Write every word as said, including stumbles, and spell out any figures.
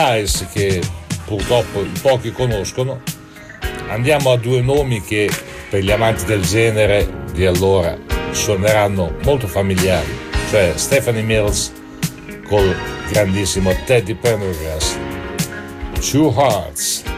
Eyes, che purtroppo pochi conoscono. Andiamo a due nomi che per gli amanti del genere di allora suoneranno molto familiari, cioè Stephanie Mills col grandissimo Teddy Pendergrass, Two Hearts.